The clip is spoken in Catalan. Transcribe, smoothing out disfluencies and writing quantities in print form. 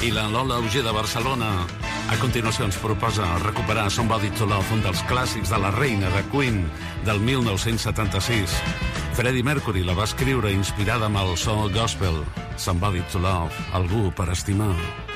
i la Lola Auger de Barcelona. A continuació ens proposa recuperar Somebody to Love, un dels clàssics de la reina de Queen del 1976. Freddie Mercury la va escriure inspirada amb el so gospel. Somebody to Love, algú per estimar.